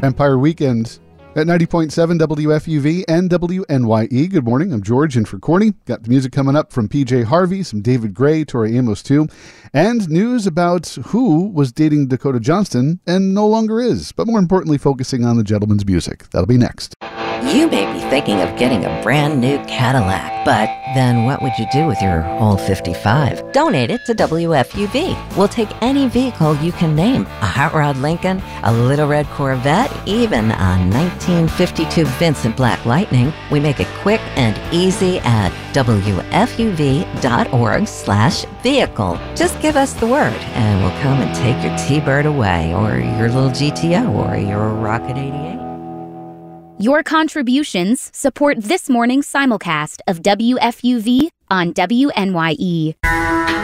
Empire Weekend at 90.7 WFUV and WNYE. Good morning. I'm George in for Corny. Got the music coming up from PJ Harvey, some David Gray, Tori Amos too, and news about who was dating Dakota Johnston and no longer is, but more importantly, focusing on the gentleman's music. That'll be next. You may be thinking of getting a brand new Cadillac, but then what would you do with your old 55? Donate it to WFUV. We'll take any vehicle you can name. A Hot Rod Lincoln, a Little Red Corvette, even a 1952 Vincent Black Lightning. We make it quick and easy at WFUV.org/vehicle. Just give us the word and we'll come and take your T-Bird away, or your little GTO, or your Rocket 88. Your contributions support this morning's simulcast of WFUV on WNYE.